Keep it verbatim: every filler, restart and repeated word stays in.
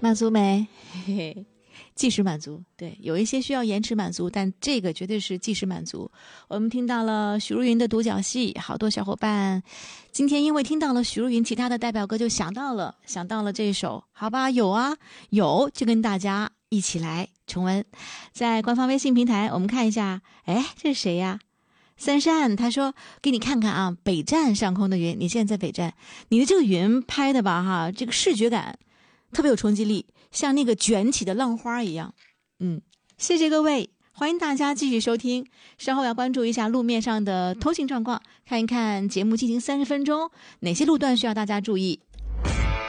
满足没？嘿嘿，即时满足。对，有一些需要延迟满足，但这个绝对是即时满足。我们听到了许茹芸的独角戏，好多小伙伴今天因为听到了许茹芸其他的代表歌就想到了想到了这首，好吧，有啊有，就跟大家一起来重温。在官方微信平台我们看一下，哎，这是谁呀？三山他说给你看看啊，北站上空的云，你现在在北站，你的这个云拍的吧哈，这个视觉感特别有冲击力，像那个卷起的浪花一样。嗯，谢谢各位，欢迎大家继续收听，稍后要关注一下路面上的通行状况，看一看节目进行三十分钟哪些路段需要大家注意。